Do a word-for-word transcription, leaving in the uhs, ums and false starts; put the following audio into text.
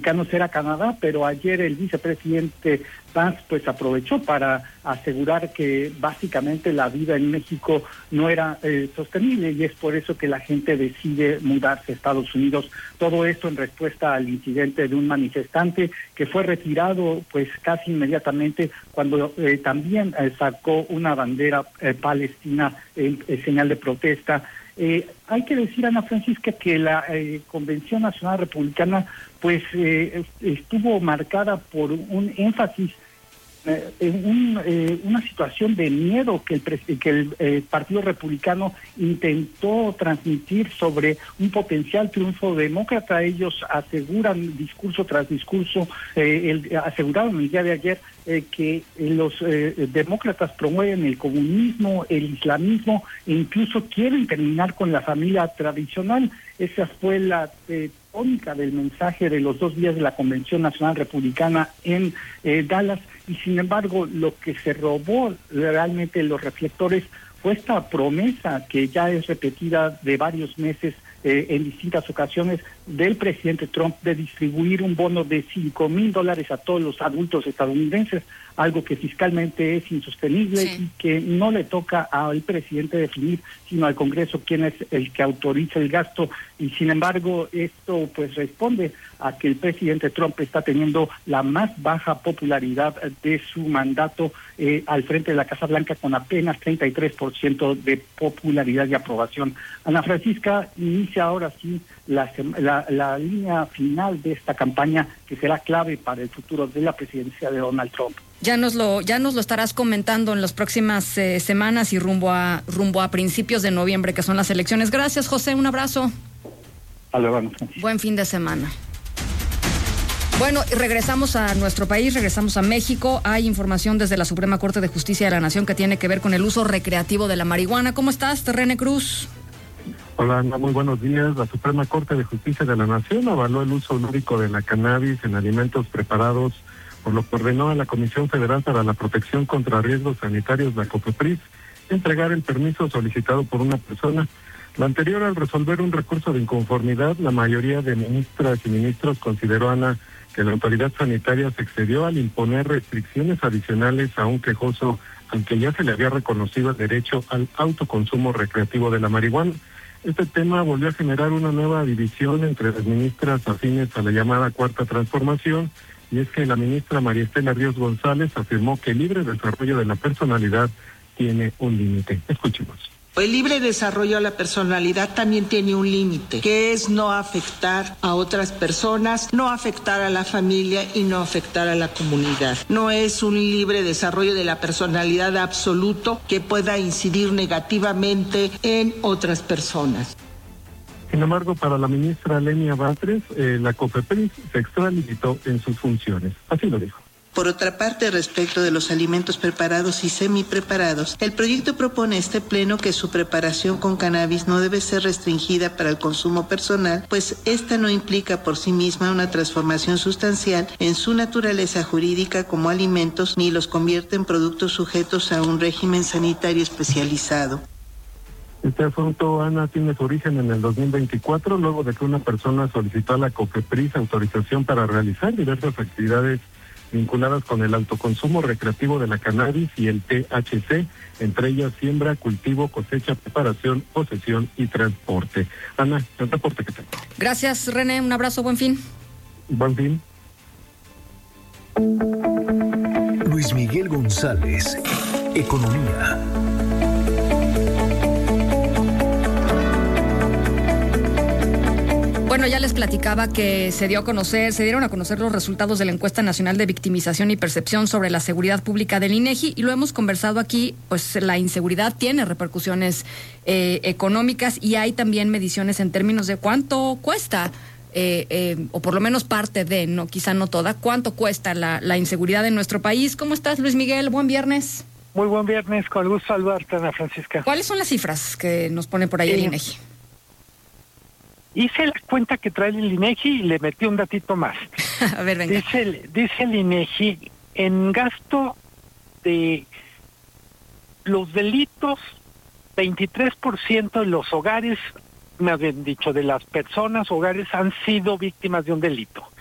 republicanos era Canadá, pero ayer el vicepresidente Vance pues aprovechó para asegurar que básicamente la vida en México no era eh, sostenible, y es por eso que la gente decide mudarse a Estados Unidos. Todo esto en respuesta al incidente de un manifestante que fue retirado pues casi inmediatamente cuando eh, también eh, sacó una bandera eh, palestina en eh, señal de protesta. Eh, hay que decir, Ana Francisca, que la eh, Convención Nacional Republicana pues eh, estuvo marcada por un énfasis eh, en un, eh, una situación de miedo que el, que el eh, Partido Republicano intentó transmitir sobre un potencial triunfo demócrata. Ellos aseguran discurso tras discurso, eh, el, aseguraron el día de ayer eh, que los eh, demócratas promueven el comunismo, el islamismo e incluso quieren terminar con la familia tradicional. Esa fue la eh, tónica del mensaje de los dos días de la Convención Nacional Republicana en eh, Dallas, y sin embargo lo que se robó realmente los reflectores fue esta promesa que ya es repetida de varios meses eh, en distintas ocasiones del presidente Trump de distribuir un bono de cinco mil dólares a todos los adultos estadounidenses, algo que fiscalmente es insostenible sí. y que no le toca al presidente definir, sino al Congreso, quien es el que autoriza el gasto. Y sin embargo, esto pues responde a que el presidente Trump está teniendo la más baja popularidad de su mandato eh, al frente de la Casa Blanca, con apenas treinta y tres por ciento de popularidad y aprobación. Ana Francisca, inicia ahora sí la, la, la línea final de esta campaña que será clave para el futuro de la presidencia de Donald Trump. Ya nos lo ya nos lo estarás comentando en las próximas eh, semanas y rumbo a rumbo a principios de noviembre, que son las elecciones. Gracias, José, un abrazo. Hasta luego. Buen fin de semana. Bueno, regresamos a nuestro país, regresamos a México. Hay información desde la Suprema Corte de Justicia de la Nación que tiene que ver con el uso recreativo de la marihuana. ¿Cómo estás, René Cruz? Hola, Ana, muy buenos días. La Suprema Corte de Justicia de la Nación avaló el uso lúdico de la cannabis en alimentos preparados, por lo que ordenó a la Comisión Federal para la Protección contra Riesgos Sanitarios, la COFEPRIS, entregar el permiso solicitado por una persona. Lo anterior, al resolver un recurso de inconformidad, la mayoría de ministras y ministros consideró, Ana, que la autoridad sanitaria se excedió al imponer restricciones adicionales a un quejoso, aunque ya se le había reconocido el derecho al autoconsumo recreativo de la marihuana. Este tema volvió a generar una nueva división entre las ministras afines a la llamada Cuarta Transformación, y es que la ministra María Estela Ríos González afirmó que el libre desarrollo de la personalidad tiene un límite. Escuchemos. El libre desarrollo de la personalidad también tiene un límite, que es no afectar a otras personas, no afectar a la familia y no afectar a la comunidad. No es un libre desarrollo de la personalidad absoluto que pueda incidir negativamente en otras personas. Sin embargo, para la ministra Lenia Batres, eh, la COFEPRIS se extralimitó en sus funciones. Así lo dijo. Por otra parte, respecto de los alimentos preparados y semipreparados, el proyecto propone a este pleno que su preparación con cannabis no debe ser restringida para el consumo personal, pues esta no implica por sí misma una transformación sustancial en su naturaleza jurídica como alimentos, ni los convierte en productos sujetos a un régimen sanitario especializado. Este asunto, Ana, tiene su origen en el dos mil veinticuatro, luego de que una persona solicitó a la COFEPRIS autorización para realizar diversas actividades vinculadas con el autoconsumo recreativo de la cannabis y el T H C, entre ellas siembra, cultivo, cosecha, preparación, posesión y transporte. Ana, el reporte que tengo. Gracias, René, un abrazo, buen fin. Buen fin. Luis Miguel González, Economía. Bueno, ya les platicaba que se dio a conocer, se dieron a conocer los resultados de la Encuesta Nacional de Victimización y Percepción sobre la Seguridad Pública del INEGI, y lo hemos conversado aquí. Pues la inseguridad tiene repercusiones eh, económicas, y hay también mediciones en términos de cuánto cuesta, eh, eh, o por lo menos parte de, no, quizá no toda, cuánto cuesta la, la inseguridad en nuestro país. ¿Cómo estás, Luis Miguel? Buen viernes. Muy buen viernes, con gusto saludarte, Ana Francisca. ¿Cuáles son las cifras que nos pone por ahí el INEGI? Hice la cuenta que trae el INEGI y le metí un datito más. A ver, venga. Dice el, dice el INEGI, en gasto de los delitos, veintitrés por ciento de los hogares, más bien dicho, de las personas, hogares, han sido víctimas de un delito.